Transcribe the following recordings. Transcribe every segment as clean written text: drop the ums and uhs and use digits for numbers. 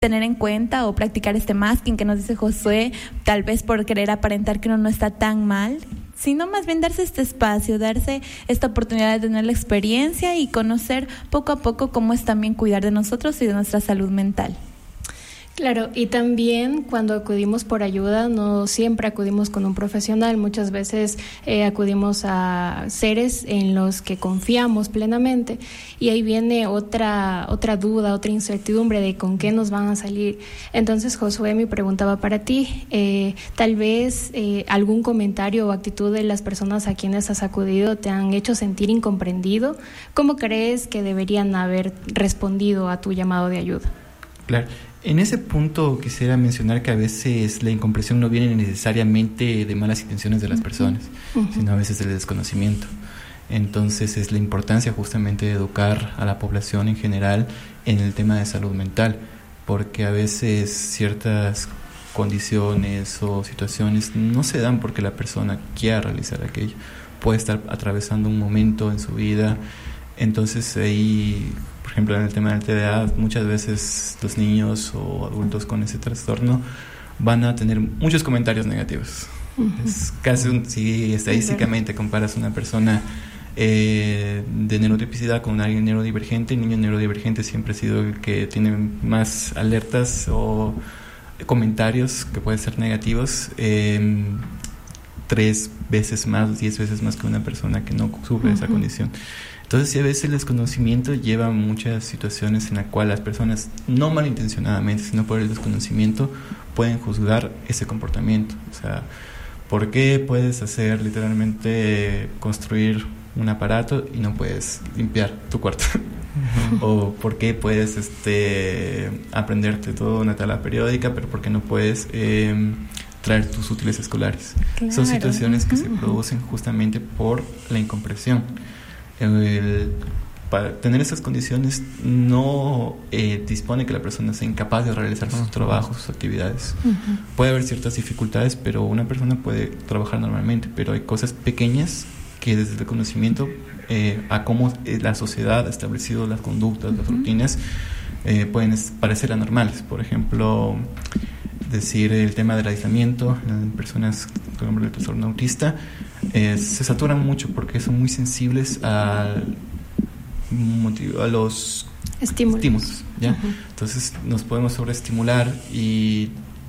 tener en cuenta o practicar este masking que nos dice Josué, tal vez por querer aparentar que uno no está tan mal, sino más bien darse este espacio, darse esta oportunidad de tener la experiencia y conocer poco a poco cómo es también cuidar de nosotros y de nuestra salud mental. Claro, y también cuando acudimos por ayuda, no siempre acudimos con un profesional, muchas veces acudimos a seres en los que confiamos plenamente, y ahí viene otra duda, otra incertidumbre de con qué nos van a salir. Entonces, Josué, mi pregunta va para ti, tal vez algún comentario o actitud de las personas a quienes has acudido te han hecho sentir incomprendido. ¿Cómo crees que deberían haber respondido a tu llamado de ayuda? Claro. En ese punto quisiera mencionar que a veces la incomprensión no viene necesariamente de malas intenciones de las personas, sino a veces del desconocimiento. Entonces es la importancia justamente de educar a la población en general en el tema de salud mental, porque a veces ciertas condiciones o situaciones no se dan porque la persona quiera realizar aquello. Puede estar atravesando un momento en su vida, entonces ahí... Por ejemplo, en el tema del TDA, muchas veces los niños o adultos con ese trastorno van a tener muchos comentarios negativos. Es casi si estadísticamente comparas una persona de neurotipicidad con alguien neurodivergente, el niño neurodivergente siempre ha sido el que tiene más alertas o comentarios que pueden ser negativos, 3 veces más, 10 veces más que una persona que no sufre esa condición. Entonces, sí, a veces el desconocimiento lleva a muchas situaciones en las cuales las personas, no malintencionadamente, sino por el desconocimiento, pueden juzgar ese comportamiento. O sea, ¿por qué puedes hacer literalmente construir un aparato y no puedes limpiar tu cuarto? O ¿por qué puedes aprenderte toda una tabla periódica, pero por qué no puedes traer tus útiles escolares? Claro. Son situaciones que se producen justamente por la incomprensión. Para tener esas condiciones no dispone que la persona sea incapaz de realizar sus trabajos, sus actividades. Puede haber ciertas dificultades, pero una persona puede trabajar normalmente, pero hay cosas pequeñas que desde el conocimiento a cómo la sociedad ha establecido las conductas, las rutinas, pueden parecer anormales. Por ejemplo, decir el tema del aislamiento en personas con el trastorno autista, se saturan mucho porque son muy sensibles a los estímulos, ¿ya? Entonces nos podemos sobreestimular y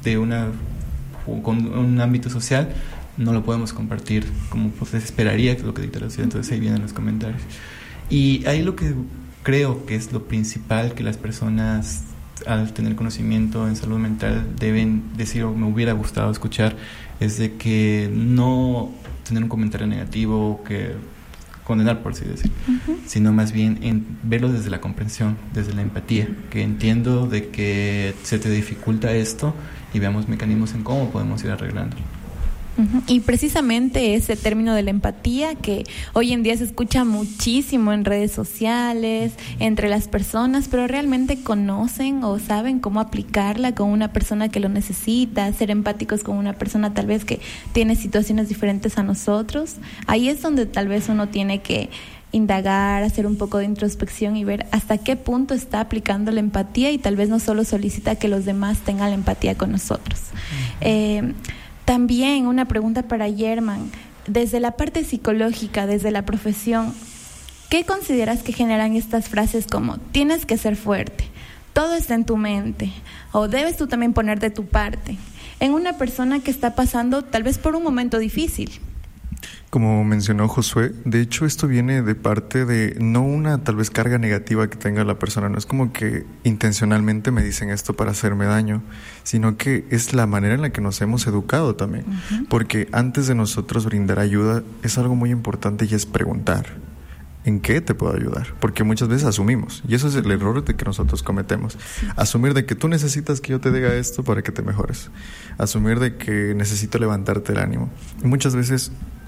con un ámbito social no lo podemos compartir como pues, esperaría, que es lo que dicta la sociedad. Entonces ahí vienen los comentarios. Y ahí lo que creo que es lo principal que las personas al tener conocimiento en salud mental deben decir, o me hubiera gustado escuchar, es de que no tener un comentario negativo que condenar, por así decirlo, sino más bien en verlo desde la comprensión, desde la empatía, que entiendo de que se te dificulta esto y veamos mecanismos en cómo podemos ir arreglándolo. Y precisamente ese término de la empatía que hoy en día se escucha muchísimo en redes sociales, entre las personas, pero realmente conocen o saben cómo aplicarla con una persona que lo necesita, ser empáticos con una persona tal vez que tiene situaciones diferentes a nosotros. Ahí es donde tal vez uno tiene que indagar, hacer un poco de introspección y ver hasta qué punto está aplicando la empatía, y tal vez no solo solicita que los demás tengan la empatía con nosotros. También una pregunta para Germán, desde la parte psicológica, desde la profesión, ¿qué consideras que generan estas frases como tienes que ser fuerte, todo está en tu mente, o debes tú también poner de tu parte, en una persona que está pasando tal vez por un momento difícil? Como mencionó Josué, de hecho esto viene de parte de no una tal vez carga negativa que tenga la persona, no es como que intencionalmente me dicen esto para hacerme daño, sino que es la manera en la que nos hemos educado también, porque antes de nosotros brindar ayuda es algo muy importante y es preguntar, ¿en qué te puedo ayudar? Porque muchas veces asumimos, y eso es el error de que nosotros cometemos. Asumir de que tú necesitas que yo te diga esto para que te mejores. Asumir de que necesito levantarte el ánimo. Y muchas veces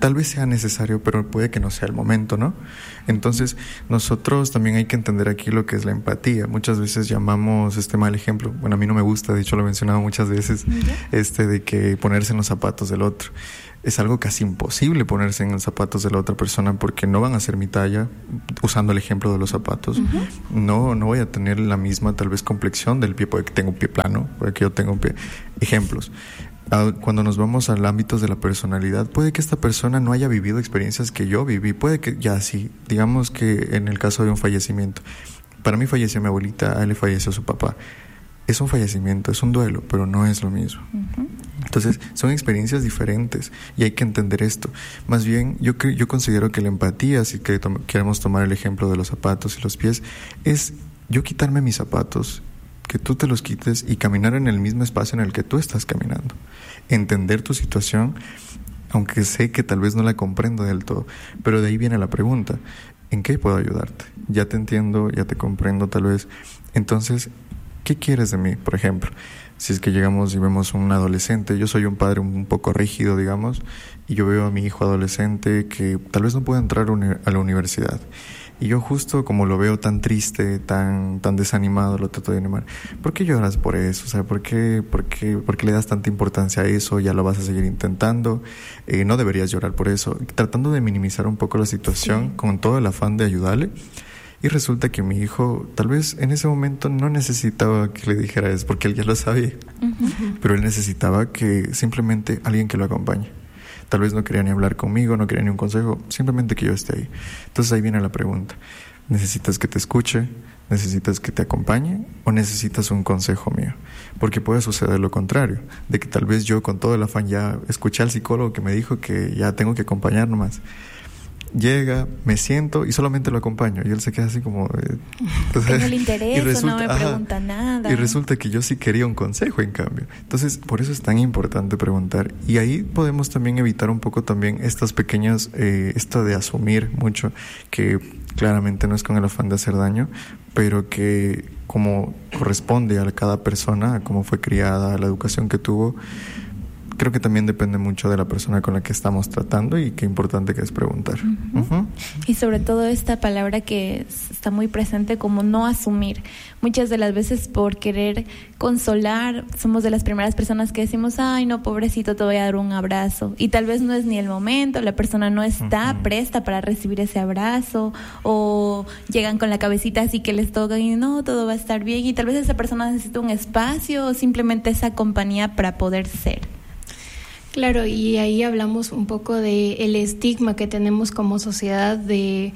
tal vez sea necesario, pero puede que no sea el momento, ¿no? Entonces, nosotros también hay que entender aquí lo que es la empatía. Muchas veces llamamos mal ejemplo, bueno, a mí no me gusta, de hecho lo he mencionado muchas veces, de que ponerse en los zapatos del otro. Es algo casi imposible ponerse en los zapatos de la otra persona porque no van a ser mi talla, usando el ejemplo de los zapatos. No voy a tener la misma tal vez complexión del pie, puede que tenga un pie plano, puede que yo tenga un pie. Ejemplos. Cuando nos vamos al ámbito de la personalidad, puede que esta persona no haya vivido experiencias que yo viví, puede que ya sí, digamos que en el caso de un fallecimiento, para mí falleció mi abuelita, a él le falleció su papá. Es un fallecimiento, es un duelo, pero no es lo mismo. Entonces, son experiencias diferentes y hay que entender esto. Más bien, yo considero que la empatía, si queremos tomar el ejemplo de los zapatos y los pies, es yo quitarme mis zapatos, que tú te los quites y caminar en el mismo espacio en el que tú estás caminando. Entender tu situación, aunque sé que tal vez no la comprendo del todo, pero de ahí viene la pregunta, ¿en qué puedo ayudarte? Ya te entiendo, ya te comprendo tal vez. Entonces, ¿qué quieres de mí? Por ejemplo, si es que llegamos y vemos un adolescente, yo soy un padre un poco rígido, digamos, y yo veo a mi hijo adolescente que tal vez no pueda entrar a la universidad. Y yo justo como lo veo tan triste, tan desanimado, lo trato de animar. ¿Por qué lloras por eso? O sea, ¿por qué le das tanta importancia a eso? ¿Ya lo vas a seguir intentando? No deberías llorar por eso. Tratando de minimizar un poco la situación con todo el afán de ayudarle. Y resulta que mi hijo tal vez en ese momento no necesitaba que le dijera eso porque él ya lo sabía. Pero él necesitaba que simplemente alguien que lo acompañe. Tal vez no quería ni hablar conmigo, no quería ni un consejo, simplemente que yo esté ahí. Entonces ahí viene la pregunta. ¿Necesitas que te escuche? ¿Necesitas que te acompañe? ¿O necesitas un consejo mío? Porque puede suceder lo contrario, de que tal vez yo con todo el afán ya escuché al psicólogo que me dijo que ya tengo que acompañar nomás. Llega, me siento y solamente lo acompaño. Y él se queda así como... Tengo el interés, no me pregunta nada. Y resulta que yo sí quería un consejo, en cambio. Entonces, por eso es tan importante preguntar. Y ahí podemos también evitar un poco también estas pequeñas... esto de asumir mucho, que claramente no es con el afán de hacer daño, pero que como corresponde a cada persona, a cómo fue criada, a la educación que tuvo... Creo que también depende mucho de la persona con la que estamos tratando y qué importante que es preguntar. Y sobre todo esta palabra que está muy presente como no asumir. Muchas de las veces por querer consolar somos de las primeras personas que decimos, ay no, pobrecito, te voy a dar un abrazo. Y tal vez no es ni el momento, la persona no está presta para recibir ese abrazo, o llegan con la cabecita así que les tocan y no, todo va a estar bien. Y tal vez esa persona necesita un espacio o simplemente esa compañía para poder ser. Claro, y ahí hablamos un poco de el estigma que tenemos como sociedad de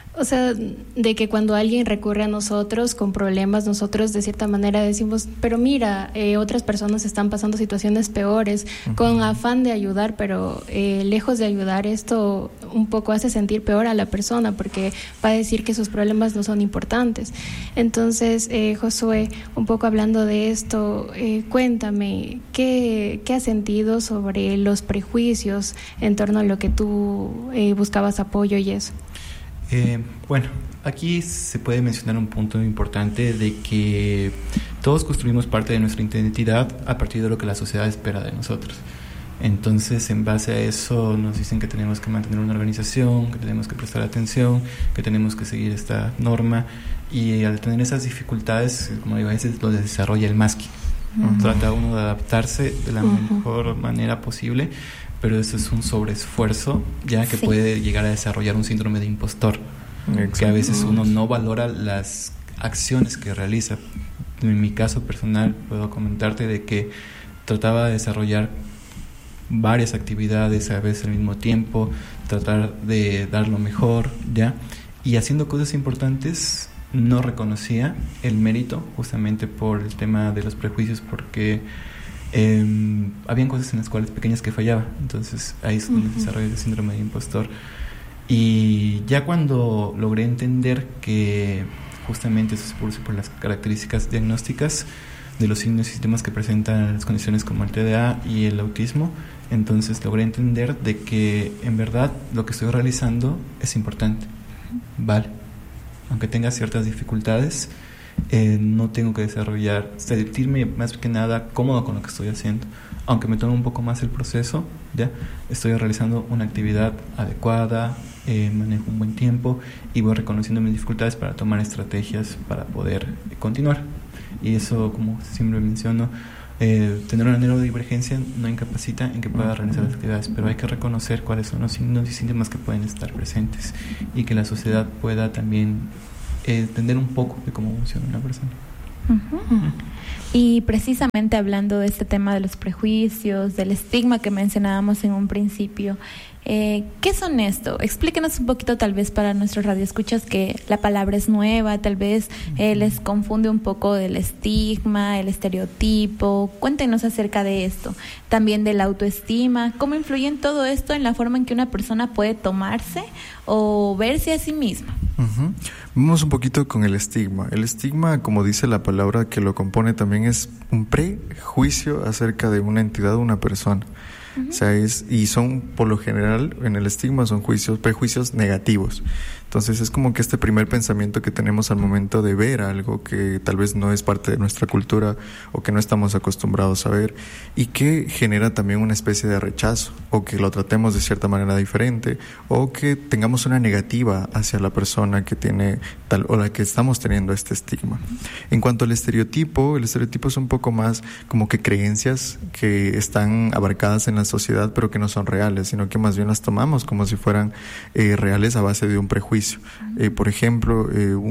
que cuando alguien recurre a nosotros con problemas, nosotros de cierta manera decimos, pero mira, otras personas están pasando situaciones peores, con afán de ayudar, pero lejos de ayudar, esto un poco hace sentir peor a la persona, porque va a decir que sus problemas no son importantes. Entonces, Josué, un poco hablando de esto, cuéntame, ¿qué has sentido sobre los prejuicios en torno a lo que tú buscabas apoyo y eso? Bueno, aquí se puede mencionar un punto importante de que todos construimos parte de nuestra identidad a partir de lo que la sociedad espera de nosotros. Entonces, en base a eso nos dicen que tenemos que mantener una organización, que tenemos que prestar atención, que tenemos que seguir esta norma, y al tener esas dificultades, como digo, a veces lo desarrolla el masking. Trata uno de adaptarse de la mejor manera posible, pero eso es un sobreesfuerzo ya que puede llegar a desarrollar un síndrome de impostor, que a veces uno no valora las acciones que realiza. En mi caso personal puedo comentarte de que trataba de desarrollar varias actividades a veces al mismo tiempo, tratar de dar lo mejor, ¿ya? Y haciendo cosas importantes no reconocía el mérito, justamente por el tema de los prejuicios, porque habían cosas en las cuales pequeñas que fallaba. Entonces ahí es donde desarrollé el síndrome de impostor. Y ya cuando logré entender que justamente eso se produce por las características diagnósticas de los signos y síntomas que presentan las condiciones como el TDA y el autismo, entonces logré entender de que en verdad lo que estoy realizando es importante, vale, aunque tenga ciertas dificultades, no tengo que sentirme más que nada cómodo con lo que estoy haciendo. Aunque me tome un poco más el proceso, ya estoy realizando una actividad adecuada, manejo un buen tiempo y voy reconociendo mis dificultades para tomar estrategias para poder continuar. Y eso, como siempre menciono, tener un anhelo de divergencia no incapacita en que pueda realizar las actividades, pero hay que reconocer cuáles son los signos y síntomas que pueden estar presentes y que la sociedad pueda también entender un poco de cómo funciona una persona. Y precisamente hablando de este tema de los prejuicios, del estigma que mencionábamos en un principio, ¿qué son esto? Explíquenos un poquito, tal vez para nuestros radioescuchas, que la palabra es nueva, tal vez les confunde un poco del estigma, el estereotipo. Cuéntenos acerca de esto, también de la autoestima, cómo influye en todo esto en la forma en que una persona puede tomarse o verse a sí misma. Vamos un poquito con el estigma. El estigma, como dice la palabra que lo compone, también es un prejuicio acerca de una entidad o una persona. O sea, y son, por lo general, en el estigma son prejuicios negativos. Entonces es como que este primer pensamiento que tenemos al momento de ver algo que tal vez no es parte de nuestra cultura o que no estamos acostumbrados a ver, y que genera también una especie de rechazo, o que lo tratemos de cierta manera diferente, o que tengamos una negativa hacia la persona que tiene tal o la que estamos teniendo este estigma. En cuanto al estereotipo, el estereotipo es un poco más como que creencias que están abarcadas en la sociedad pero que no son reales, sino que más bien las tomamos como si fueran reales a base de un prejuicio. Por ejemplo,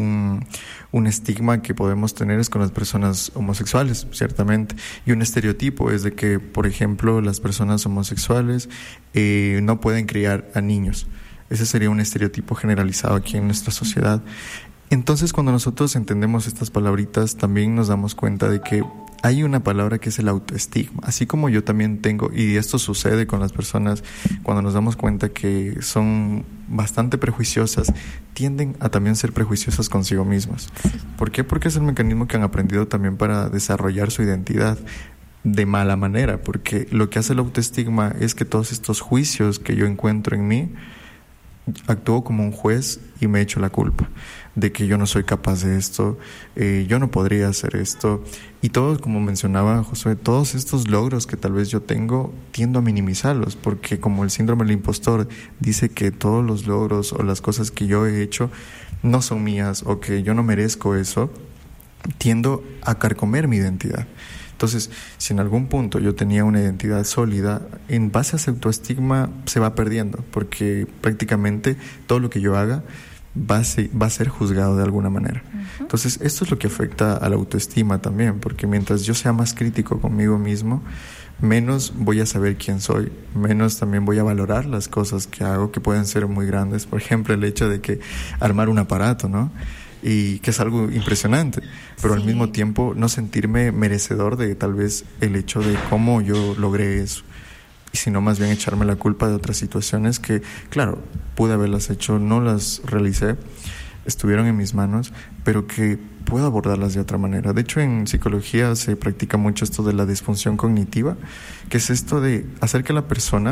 un estigma que podemos tener es con las personas homosexuales, ciertamente, y un estereotipo es de que, por ejemplo, las personas homosexuales no pueden criar a niños. Ese sería un estereotipo generalizado aquí en nuestra sociedad. Entonces, cuando nosotros entendemos estas palabritas, también nos damos cuenta de que hay una palabra que es el autoestigma, así como yo también tengo, y esto sucede con las personas cuando nos damos cuenta que son bastante prejuiciosas, tienden a también ser prejuiciosas consigo mismas. ¿Por qué? Porque es el mecanismo que han aprendido también para desarrollar su identidad de mala manera, porque lo que hace el autoestigma es que todos estos juicios que yo encuentro en mí, actúo como un juez y me echo la culpa de que yo no soy capaz de esto, yo no podría hacer esto, y todos, como mencionaba Josué, todos estos logros que tal vez yo tengo, tiendo a minimizarlos, porque como el síndrome del impostor dice que todos los logros o las cosas que yo he hecho no son mías o que yo no merezco eso, tiendo a carcomer mi identidad. Entonces, si en algún punto yo tenía una identidad sólida, en base a ese autoestigma se va perdiendo, porque prácticamente todo lo que yo haga va a ser juzgado de alguna manera. Entonces, esto es lo que afecta a la autoestima también, porque mientras yo sea más crítico conmigo mismo, menos voy a saber quién soy, menos también voy a valorar las cosas que hago, que pueden ser muy grandes. Por ejemplo, el hecho de que armar un aparato, ¿no? Y que es algo impresionante, pero al mismo tiempo no sentirme merecedor de tal vez el hecho de cómo yo logré eso, y sino más bien echarme la culpa de otras situaciones que, claro, pude haberlas hecho, no las realicé, estuvieron en mis manos, pero que puedo abordarlas de otra manera. De hecho, en psicología se practica mucho esto de la disfunción cognitiva, que es esto de hacer que la persona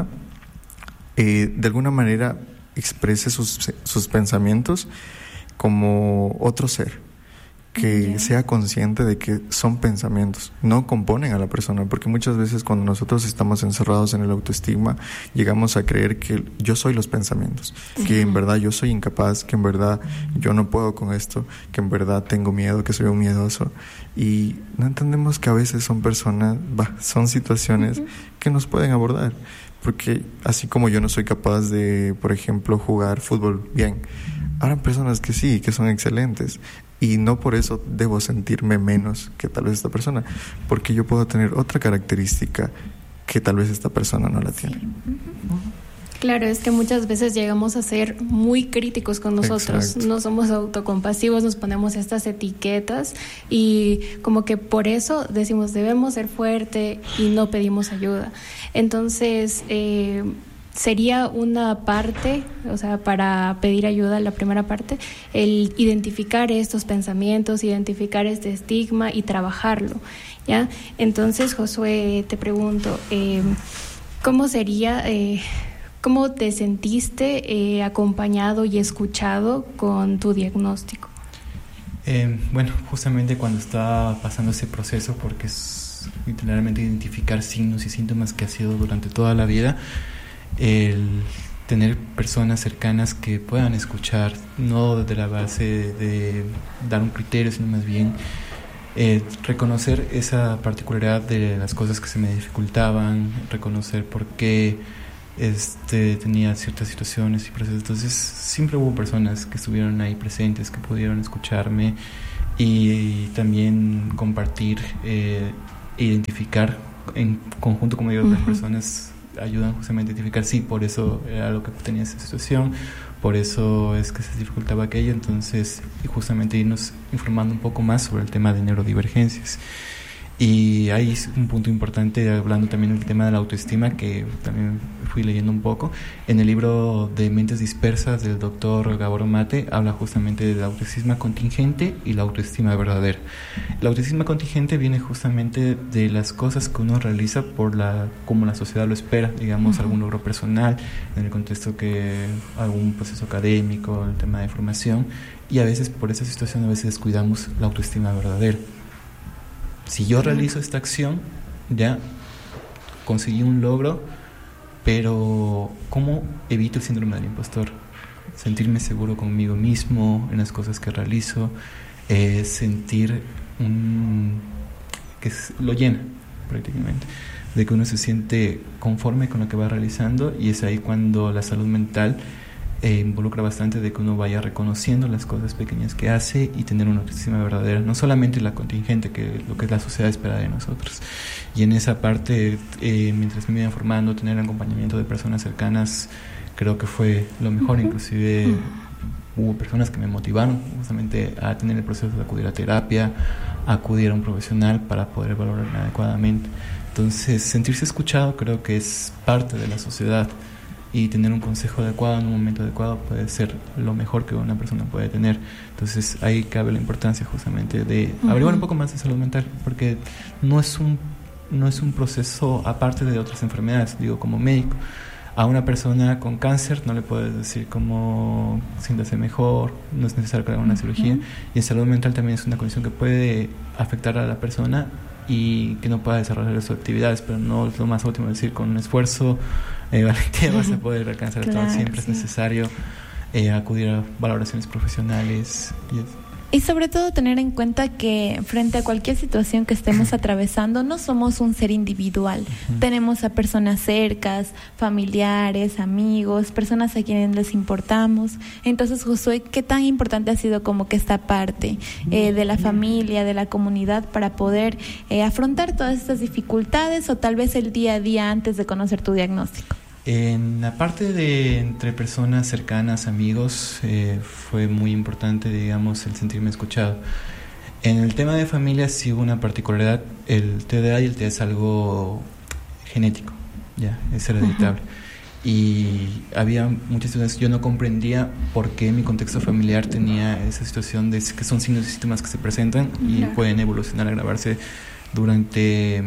de alguna manera exprese sus pensamientos como otro ser, que sea consciente de que son pensamientos, no componen a la persona, porque muchas veces cuando nosotros estamos encerrados en el autoestigma, llegamos a creer que yo soy los pensamientos, que en verdad yo soy incapaz, que en verdad yo no puedo con esto, que en verdad tengo miedo, que soy un miedoso, y no entendemos que a veces son son situaciones que nos pueden abordar, porque así como yo no soy capaz de, por ejemplo, jugar fútbol bien, habrá personas que sí, que son excelentes, y no por eso debo sentirme menos que tal vez esta persona, porque yo puedo tener otra característica que tal vez esta persona no la tiene. Claro, es que muchas veces llegamos a ser muy críticos con nosotros. Exacto. No somos autocompasivos, nos ponemos estas etiquetas y como que por eso decimos debemos ser fuerte y no pedimos ayuda. Entonces, sería una parte, o sea, para pedir ayuda, la primera parte, el identificar estos pensamientos, identificar este estigma y trabajarlo, ¿ya? Entonces, Josué, te pregunto, ¿cómo sería, cómo te sentiste acompañado y escuchado con tu diagnóstico? Bueno, justamente cuando estaba pasando ese proceso, porque es literalmente identificar signos y síntomas que ha sido durante toda la vida, el tener personas cercanas que puedan escuchar, no desde la base de dar un criterio, sino más bien reconocer esa particularidad de las cosas que se me dificultaban, reconocer por qué tenía ciertas situaciones y procesos. Entonces siempre hubo personas que estuvieron ahí presentes, que pudieron escucharme y también compartir, identificar en conjunto, como digo, las personas ayudan justamente a identificar, sí, por eso era lo que tenía esa situación, por eso es que se dificultaba aquello. Entonces, y justamente irnos informando un poco más sobre el tema de neurodivergencias. Y ahí es un punto importante, hablando también del tema de la autoestima, que también fui leyendo un poco. En el libro de Mentes Dispersas del doctor Gabor Mate habla justamente de la autoestima contingente y la autoestima verdadera. La autoestima contingente viene justamente de las cosas que uno realiza como la sociedad lo espera, digamos, algún logro personal, en el contexto que algún proceso académico, el tema de formación, y a veces por esa situación a veces descuidamos la autoestima verdadera. Si yo realizo esta acción, ya conseguí un logro, pero ¿cómo evito el síndrome del impostor? Sentirme seguro conmigo mismo en las cosas que realizo, sentir que lo llena prácticamente, de que uno se siente conforme con lo que va realizando, y es ahí cuando la salud mental involucra bastante de que uno vaya reconociendo las cosas pequeñas que hace y tener una autoestima verdadera, no solamente la contingente, que lo que la sociedad espera de nosotros. Y en esa parte, mientras me iba formando, tener acompañamiento de personas cercanas, creo que fue lo mejor. Inclusive hubo personas que me motivaron justamente a tener el proceso de acudir a terapia, a acudir a un profesional para poder valorarme adecuadamente. Entonces, sentirse escuchado creo que es parte de la sociedad, y tener un consejo adecuado en un momento adecuado puede ser lo mejor que una persona puede tener. Entonces ahí cabe la importancia justamente de averiguar un poco más de salud mental, porque no es un proceso aparte de otras enfermedades. Digo, como médico, a una persona con cáncer no le puedes decir cómo siéntase mejor, no es necesario que haga una cirugía. Y en salud mental también es una condición que puede afectar a la persona y que no pueda desarrollar sus actividades, pero no es lo más óptimo decir con un esfuerzo, valentía vas a poder alcanzar todo. Siempre es necesario acudir a valoraciones profesionales y sobre todo tener en cuenta que frente a cualquier situación que estemos atravesando, no somos un ser individual. Tenemos a personas cercas, familiares, amigos, personas a quienes les importamos. Entonces, Josué, ¿qué tan importante ha sido como que esta parte de la familia, de la comunidad, para poder afrontar todas estas dificultades, o tal vez el día a día antes de conocer tu diagnóstico? En la parte de entre personas cercanas, amigos, fue muy importante, digamos, el sentirme escuchado. En el tema de familia sí hubo una particularidad. El TDA y el TEA es algo genético, ya, es hereditable. Y había muchas situaciones, yo no comprendía por qué mi contexto familiar tenía esa situación de que son signos y síntomas que se presentan y pueden evolucionar, agravarse durante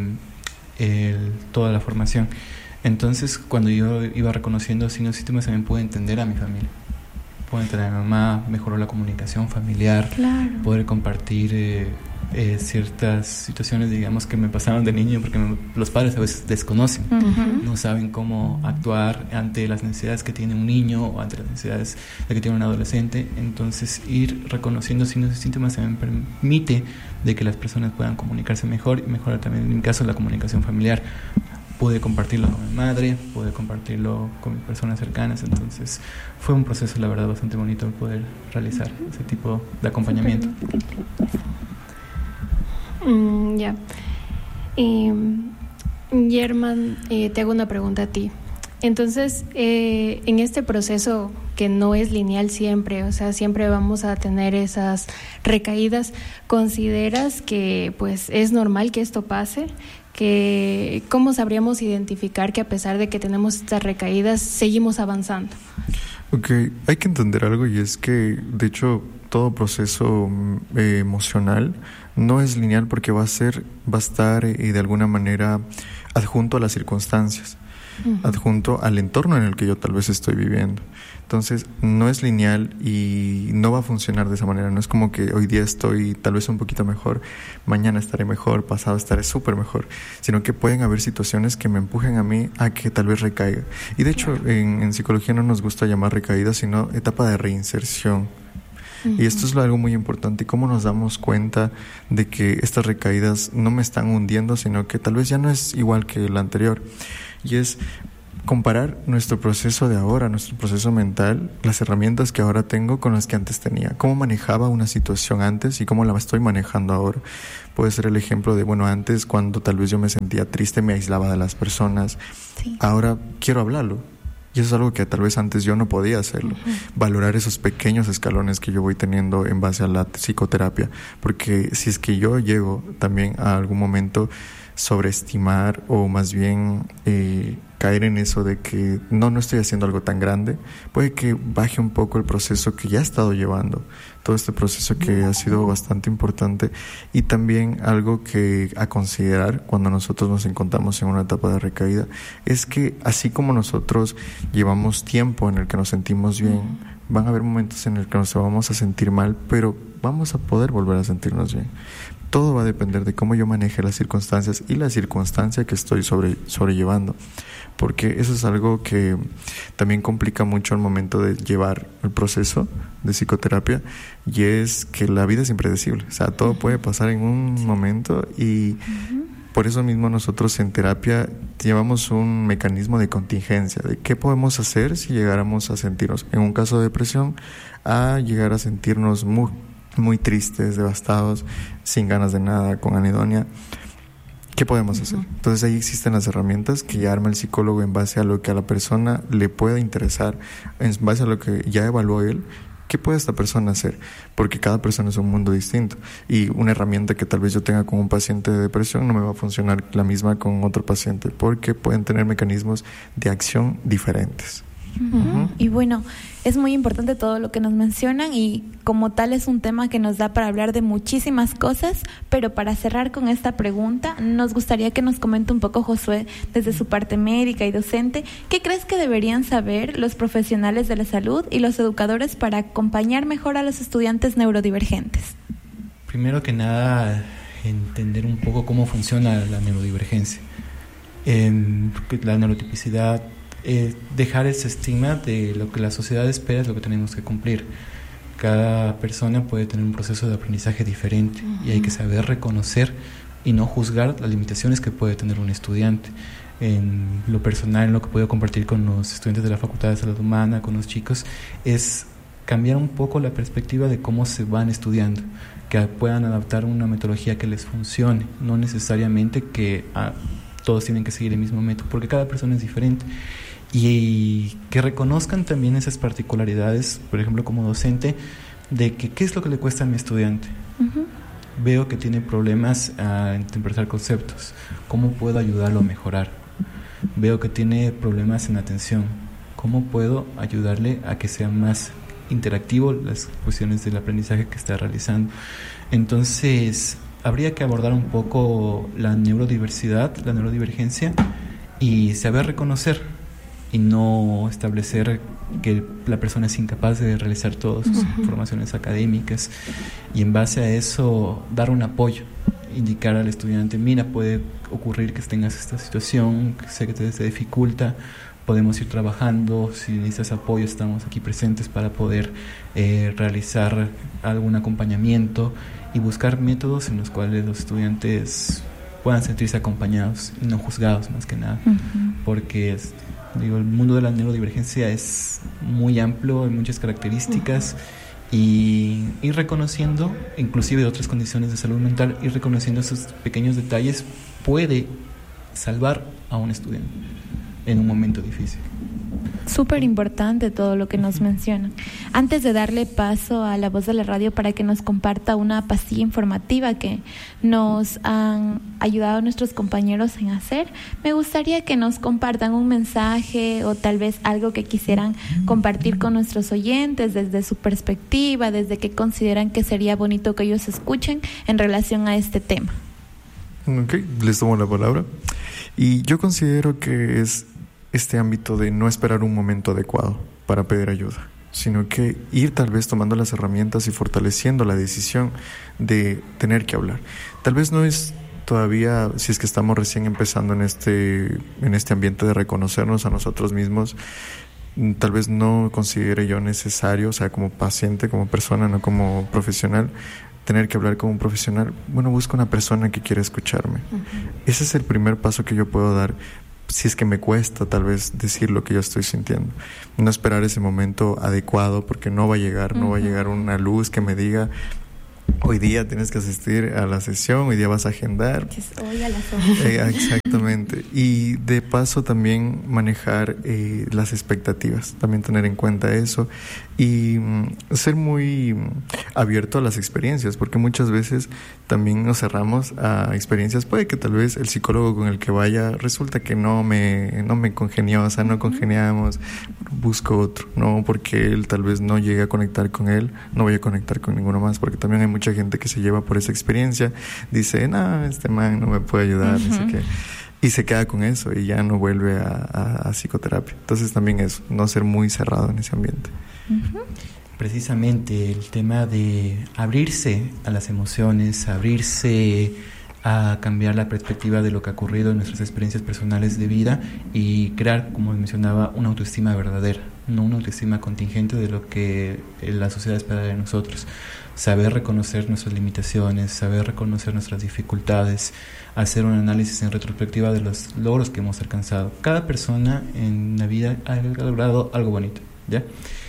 toda la formación. Entonces, cuando yo iba reconociendo signos y síntomas, también pude entender a mi familia. Pude entender a mi mamá, mejoró la comunicación familiar, poder compartir ciertas situaciones, digamos, que me pasaron de niño, porque los padres a veces desconocen, no saben cómo actuar ante las necesidades que tiene un niño o ante las necesidades de que tiene un adolescente. Entonces, ir reconociendo signos y síntomas también permite de que las personas puedan comunicarse mejor y mejorar también, en mi caso, la comunicación familiar. Pude compartirlo con mi madre, pude compartirlo con mis personas cercanas. Entonces fue un proceso, la verdad, bastante bonito el poder realizar ese tipo de acompañamiento. Ya. Germán, te hago una pregunta a ti. Entonces, en este proceso que no es lineal siempre, o sea, siempre vamos a tener esas recaídas, ¿consideras que pues es normal que esto pase? Que ¿cómo sabríamos identificar que a pesar de que tenemos estas recaídas seguimos avanzando? Ok, hay que entender algo, y es que de hecho todo proceso emocional no es lineal, porque va a estar de alguna manera adjunto a las circunstancias. adjunto al entorno en el que yo tal vez estoy viviendo. Entonces, no es lineal y no va a funcionar de esa manera. No es como que hoy día estoy tal vez un poquito mejor, mañana estaré mejor, pasado estaré súper mejor, sino que pueden haber situaciones que me empujen a mí a que tal vez recaiga. Y de hecho, en psicología no nos gusta llamar recaída, sino etapa de reinserción. Y esto es algo muy importante, cómo nos damos cuenta de que estas recaídas no me están hundiendo, sino que tal vez ya no es igual que la anterior. Y es comparar nuestro proceso de ahora, nuestro proceso mental, las herramientas que ahora tengo con las que antes tenía. Cómo manejaba una situación antes y cómo la estoy manejando ahora. Puede ser el ejemplo de, antes cuando tal vez yo me sentía triste, me aislaba de las personas. Sí. Ahora quiero hablarlo. Y eso es algo que tal vez antes yo no podía hacerlo. Valorar esos pequeños escalones que yo voy teniendo en base a la psicoterapia. Porque si es que yo llego también a algún momento sobreestimar o más bien caer en eso de que no estoy haciendo algo tan grande, puede que baje un poco el proceso que ya he estado llevando, todo este proceso que ha sido bastante importante. Y también algo que a considerar cuando nosotros nos encontramos en una etapa de recaída es que así como nosotros llevamos tiempo en el que nos sentimos bien, van a haber momentos en el que nos vamos a sentir mal, pero vamos a poder volver a sentirnos bien. Todo va a depender de cómo yo maneje las circunstancias y la circunstancia que estoy sobrellevando, porque eso es algo que también complica mucho al momento de llevar el proceso de psicoterapia, y es que la vida es impredecible, o sea, todo puede pasar en un momento y por eso mismo nosotros en terapia llevamos un mecanismo de contingencia, de qué podemos hacer si llegáramos a sentirnos, en un caso de depresión, a llegar a sentirnos muy tristes, devastados, sin ganas de nada, con anedonia. ¿Qué podemos hacer? Entonces ahí existen las herramientas que ya arma el psicólogo en base a lo que a la persona le pueda interesar, en base a lo que ya evaluó él. ¿Qué puede esta persona hacer? Porque cada persona es un mundo distinto y una herramienta que tal vez yo tenga con un paciente de depresión no me va a funcionar la misma con otro paciente, porque pueden tener mecanismos de acción diferentes. Y bueno, es muy importante todo lo que nos mencionan y como tal es un tema que nos da para hablar de muchísimas cosas, pero para cerrar con esta pregunta, nos gustaría que nos comente un poco, Josué, desde su parte médica y docente, ¿qué crees que deberían saber los profesionales de la salud y los educadores para acompañar mejor a los estudiantes neurodivergentes? Primero que nada, entender un poco cómo funciona la neurodivergencia, la neurotipicidad, dejar ese estigma de lo que la sociedad espera es lo que tenemos que cumplir. Cada persona puede tener un proceso de aprendizaje diferente y hay que saber reconocer y no juzgar las limitaciones que puede tener un estudiante. En lo personal, en lo que puedo compartir con los estudiantes de la Facultad de Salud Humana, con los chicos, es cambiar un poco la perspectiva de cómo se van estudiando, que puedan adaptar una metodología que les funcione, no necesariamente que todos tienen que seguir el mismo método, porque cada persona es diferente. Y que reconozcan también esas particularidades, por ejemplo, como docente, de que qué es lo que le cuesta a mi estudiante. Veo que tiene problemas a interpretar conceptos, ¿cómo puedo ayudarlo a mejorar? Veo que tiene problemas en atención, ¿cómo puedo ayudarle a que sea más interactivo las cuestiones del aprendizaje que está realizando? Entonces, habría que abordar un poco la neurodiversidad, la neurodivergencia, y saber reconocer y no establecer que la persona es incapaz de realizar todas sus formaciones académicas, y en base a eso dar un apoyo, indicar al estudiante, mira, puede ocurrir que tengas esta situación, que sé que te dificulta, podemos ir trabajando, si necesitas apoyo estamos aquí presentes para poder realizar algún acompañamiento y buscar métodos en los cuales los estudiantes puedan sentirse acompañados y no juzgados, más que nada, porque el mundo de la neurodivergencia es muy amplio, hay muchas características, y ir reconociendo, inclusive de otras condiciones de salud mental, ir reconociendo esos pequeños detalles puede salvar a un estudiante en un momento difícil. Súper importante todo lo que nos mencionan. Antes de darle paso a la voz de la radio para que nos comparta una pastilla informativa que nos han ayudado nuestros compañeros en hacer, me gustaría que nos compartan un mensaje o tal vez algo que quisieran compartir con nuestros oyentes desde su perspectiva, desde que consideran que sería bonito que ellos escuchen en relación a este tema. Ok, les tomo la palabra. Y yo considero que es este ámbito de no esperar un momento adecuado para pedir ayuda, sino que ir tal vez tomando las herramientas y fortaleciendo la decisión de tener que hablar. Tal vez no es todavía, si es que estamos recién empezando en este ambiente de reconocernos a nosotros mismos, tal vez no considere yo necesario, o sea, como paciente, como persona, no como profesional, tener que hablar con un profesional. Bueno, busco una persona que quiera escucharme. Ese es el primer paso que yo puedo dar, si es que me cuesta tal vez decir lo que yo estoy sintiendo. No esperar ese momento adecuado, porque no va a llegar una luz que me diga: hoy día tienes que asistir a la sesión, hoy día vas a agendar. Hoy a las 11. Exactamente. Y de paso también manejar las expectativas, también tener en cuenta eso y ser muy abierto a las experiencias, porque muchas veces también nos cerramos a experiencias. Puede que tal vez el psicólogo con el que vaya resulta que no me congenió, o sea, no congeniamos, busco otro, no, porque él tal vez no llegue a conectar con él, no voy a conectar con ninguno más, porque también hay mucha gente que se lleva por esa experiencia, dice: no, este man no me puede ayudar, no sé qué, y se queda con eso y ya no vuelve a psicoterapia. Entonces también eso, no ser muy cerrado en ese ambiente. Precisamente el tema de abrirse a las emociones, abrirse a cambiar la perspectiva de lo que ha ocurrido en nuestras experiencias personales de vida y crear, como mencionaba, una autoestima verdadera, no una autoestima contingente de lo que la sociedad espera de nosotros. Saber reconocer nuestras limitaciones, saber reconocer nuestras dificultades, hacer un análisis en retrospectiva de los logros que hemos alcanzado. Cada persona en la vida ha logrado algo bonito, ¿ya?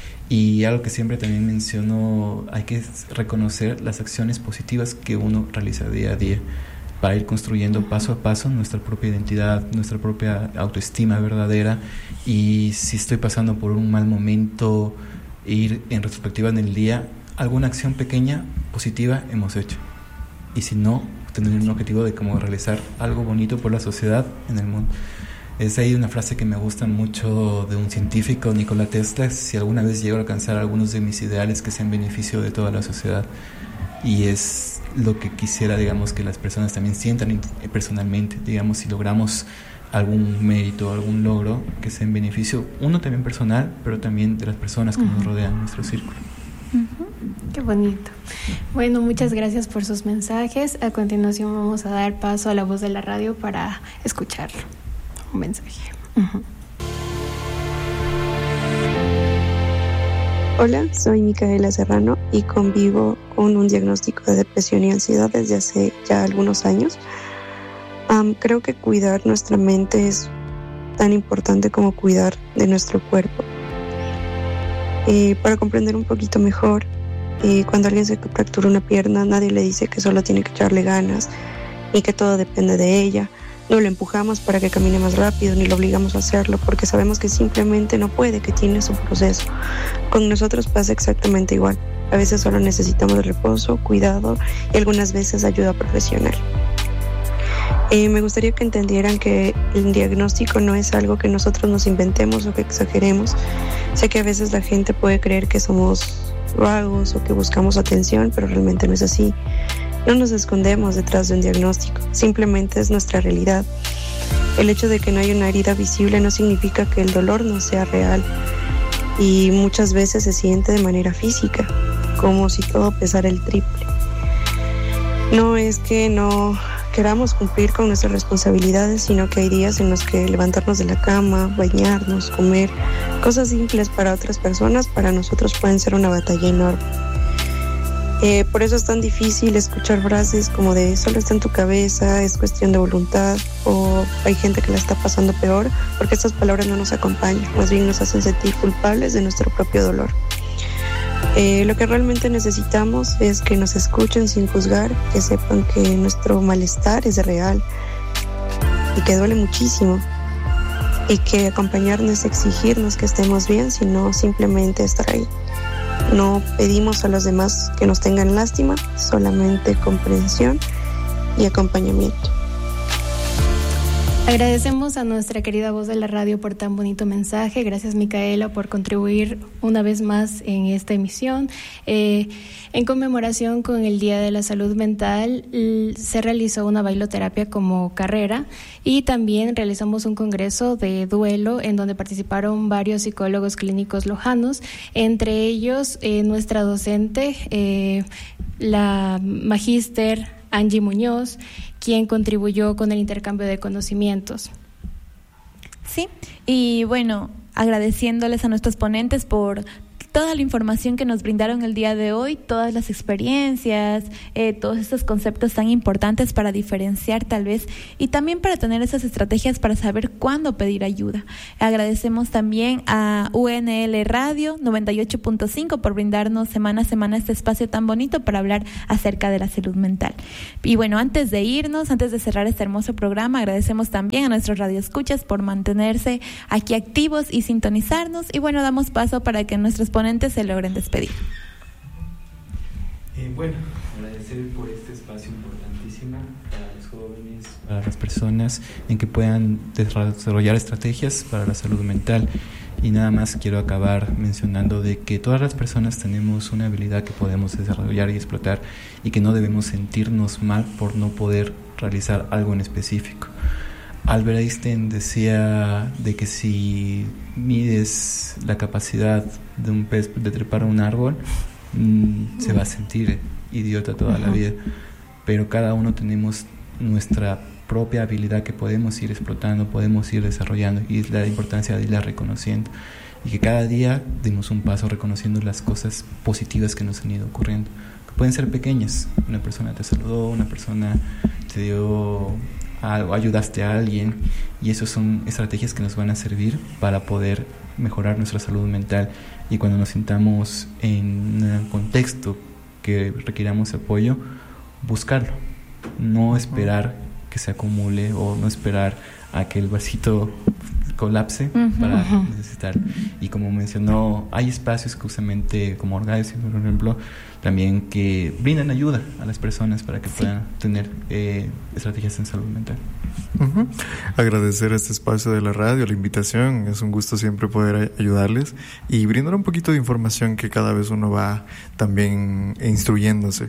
Y algo que siempre también menciono, hay que reconocer las acciones positivas que uno realiza día a día para ir construyendo paso a paso nuestra propia identidad, nuestra propia autoestima verdadera. Y si estoy pasando por un mal momento, ir en retrospectiva en el día, alguna acción pequeña, positiva hemos hecho. Y si no, tener un objetivo de cómo realizar algo bonito por la sociedad en el mundo. Es ahí una frase que me gusta mucho de un científico, Nikola Tesla: si alguna vez llego a alcanzar algunos de mis ideales que sean beneficio de toda la sociedad. Y es lo que quisiera, digamos, que las personas también sientan personalmente, digamos, si logramos algún mérito, algún logro que sea en beneficio, uno también personal, pero también de las personas que nos rodean, nuestro círculo. Qué bonito. Bueno, muchas gracias por sus mensajes. A continuación vamos a dar paso a la voz de la radio para escucharlo. Un mensaje. Hola, soy Micaela Serrano y convivo con un diagnóstico de depresión y ansiedad desde hace ya algunos años. Creo que cuidar nuestra mente es tan importante como cuidar de nuestro cuerpo. Para comprender un poquito mejor, cuando alguien se fractura una pierna, nadie le dice que solo tiene que echarle ganas y que todo depende de ella. No lo empujamos para que camine más rápido ni lo obligamos a hacerlo porque sabemos que simplemente no puede, que tiene su proceso. Con nosotros pasa exactamente igual. A veces solo necesitamos reposo, cuidado y algunas veces ayuda profesional. Me gustaría que entendieran que el diagnóstico no es algo que nosotros nos inventemos o que exageremos. Sé que a veces la gente puede creer que somos vagos o que buscamos atención, pero realmente no es así. No nos escondemos detrás de un diagnóstico, simplemente es nuestra realidad. El hecho de que no haya una herida visible no significa que el dolor no sea real y muchas veces se siente de manera física, como si todo pesara el triple. No es que no queramos cumplir con nuestras responsabilidades, sino que hay días en los que levantarnos de la cama, bañarnos, comer, cosas simples para otras personas, para nosotros pueden ser una batalla enorme. Por eso es tan difícil escuchar frases como de solo está en tu cabeza, es cuestión de voluntad, o hay gente que la está pasando peor, porque estas palabras no nos acompañan, más bien nos hacen sentir culpables de nuestro propio dolor. Lo que realmente necesitamos es que nos escuchen sin juzgar, que sepan que nuestro malestar es real y que duele muchísimo, y que acompañarnos es exigirnos que estemos bien, sino simplemente estar ahí. No pedimos a los demás que nos tengan lástima, solamente comprensión y acompañamiento. Agradecemos a nuestra querida voz de la radio por tan bonito mensaje. Gracias, Micaela, por contribuir una vez más en esta emisión. En conmemoración con el Día de la Salud Mental, se realizó una bailoterapia como carrera y también realizamos un congreso de duelo en donde participaron varios psicólogos clínicos lojanos, entre ellos nuestra docente, la magíster Angie Muñoz, quien contribuyó con el intercambio de conocimientos. Sí, y bueno, agradeciéndoles a nuestros ponentes por toda la información que nos brindaron el día de hoy, todas las experiencias, todos estos conceptos tan importantes para diferenciar tal vez y también para tener esas estrategias para saber cuándo pedir ayuda. Agradecemos también a UNL Radio 98.5 por brindarnos semana a semana este espacio tan bonito para hablar acerca de la salud mental. Y bueno, antes de irnos, antes de cerrar este hermoso programa, agradecemos también a nuestros radioescuchas por mantenerse aquí activos y sintonizarnos. Y bueno, damos paso para que nuestros ponentes se logren despedir. Bueno, agradecer por este espacio importantísimo para los jóvenes, para las personas, en que puedan desarrollar estrategias para la salud mental. Y nada más quiero acabar mencionando de que todas las personas tenemos una habilidad que podemos desarrollar y explotar y que no debemos sentirnos mal por no poder realizar algo en específico. Albert Einstein decía de que si mides la capacidad de un pez de trepar a un árbol, se va a sentir idiota toda la vida, pero cada uno tenemos nuestra propia habilidad que podemos ir explotando, podemos ir desarrollando, y es la importancia de irla reconociendo y que cada día demos un paso reconociendo las cosas positivas que nos han ido ocurriendo, que pueden ser pequeñas. Una persona te saludó, una persona te dio algo, ayudaste a alguien, y eso son estrategias que nos van a servir para poder mejorar nuestra salud mental. Y cuando nos sintamos en un contexto que requiramos apoyo, buscarlo, no esperar que se acumule o no esperar a que el vasito colapse para necesitar. Y como mencionó, hay espacios que justamente como Orgaes, por ejemplo, también que brindan ayuda a las personas para que puedan tener estrategias en salud mental. Agradecer este espacio de la radio, la invitación. Es un gusto siempre poder ayudarles y brindar un poquito de información que cada vez uno va también instruyéndose.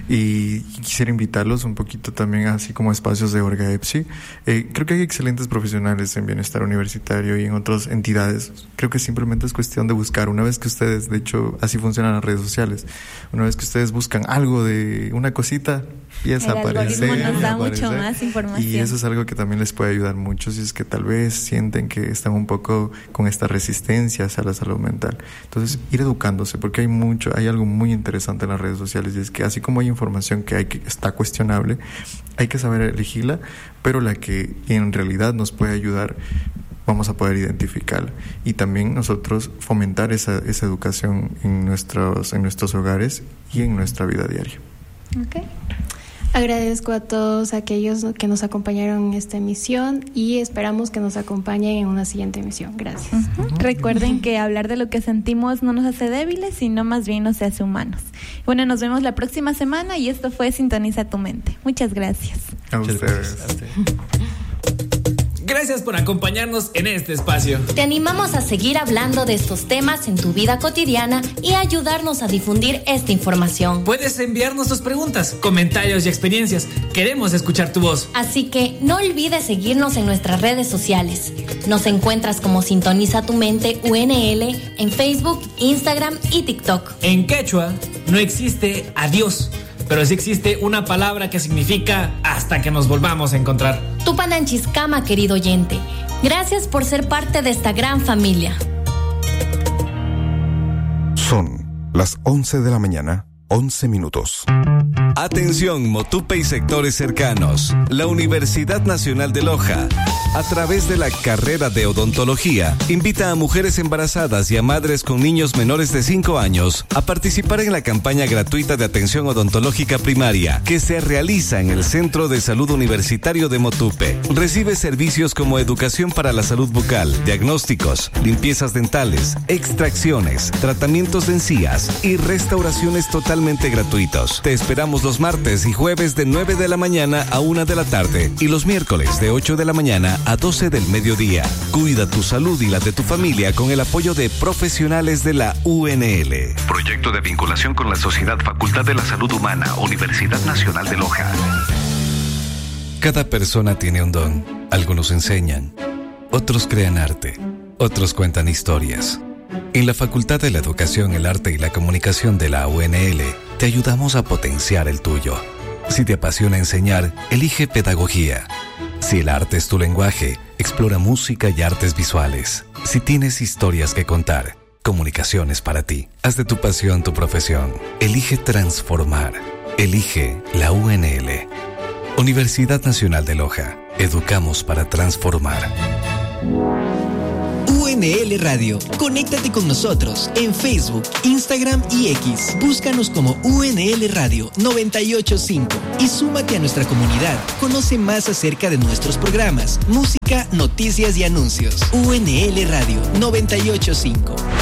Y quisiera invitarlos un poquito también, así como espacios de Orgaepsi. Creo que hay excelentes profesionales en bienestar universitario y en otras entidades. Creo que simplemente es cuestión de buscar. Una vez que ustedes, de hecho, así funcionan las redes sociales, una vez que ustedes buscan algo de una cosita, empieza a aparecer. El algoritmo nos da mucho más información. Y eso es algo que también les puede ayudar mucho si es que tal vez sienten que están un poco con esta resistencia hacia la salud mental. Entonces, ir educándose, porque hay algo muy interesante en las redes sociales, y es que así como hay información que está cuestionable, hay que saber elegirla, pero la que en realidad nos puede ayudar, vamos a poder identificarla. Y también nosotros fomentar esa educación en nuestros hogares y en nuestra vida diaria. Okay. Agradezco a todos aquellos que nos acompañaron en esta emisión y esperamos que nos acompañen en una siguiente emisión. Gracias. Recuerden que hablar de lo que sentimos no nos hace débiles, sino más bien nos hace humanos. Bueno, nos vemos la próxima semana y esto fue Sintoniza tu Mente. Muchas gracias. A ustedes. Gracias por acompañarnos en este espacio. Te animamos a seguir hablando de estos temas en tu vida cotidiana y a ayudarnos a difundir esta información. Puedes enviarnos tus preguntas, comentarios y experiencias. Queremos escuchar tu voz. Así que no olvides seguirnos en nuestras redes sociales. Nos encuentras como Sintoniza tu Mente UNL en Facebook, Instagram y TikTok. En quechua no existe adiós, pero sí existe una palabra que significa hasta que nos volvamos a encontrar. Tupananchiscama, querido oyente. Gracias por ser parte de esta gran familia. Son las 11 de la mañana, 11 minutos. Atención, Motupe y sectores cercanos. La Universidad Nacional de Loja, a través de la carrera de odontología, invita a mujeres embarazadas y a madres con niños menores de 5 años a participar en la campaña gratuita de atención odontológica primaria que se realiza en el Centro de Salud Universitario de Motupe. Recibe servicios como educación para la salud bucal, diagnósticos, limpiezas dentales, extracciones, tratamientos de encías y restauraciones totalmente gratuitos. Te esperamos los martes y jueves de 9 de la mañana a 1 de la tarde y los miércoles de 8 de la mañana a 12 del mediodía. Cuida tu salud y la de tu familia con el apoyo de profesionales de la UNL. Proyecto de vinculación con la Sociedad Facultad de la Salud Humana, Universidad Nacional de Loja. Cada persona tiene un don. Algunos enseñan, otros crean arte, otros cuentan historias. En la Facultad de la Educación, el Arte y la Comunicación de la UNL, te ayudamos a potenciar el tuyo. Si te apasiona enseñar, elige pedagogía. Si el arte es tu lenguaje, explora música y artes visuales. Si tienes historias que contar, comunicaciones para ti. Haz de tu pasión tu profesión. Elige transformar. Elige la UNL. Universidad Nacional de Loja. Educamos para transformar. UNL Radio. Conéctate con nosotros en Facebook, Instagram y X. Búscanos como UNL Radio 985 y súmate a nuestra comunidad. Conoce más acerca de nuestros programas, música, noticias y anuncios. UNL Radio 985.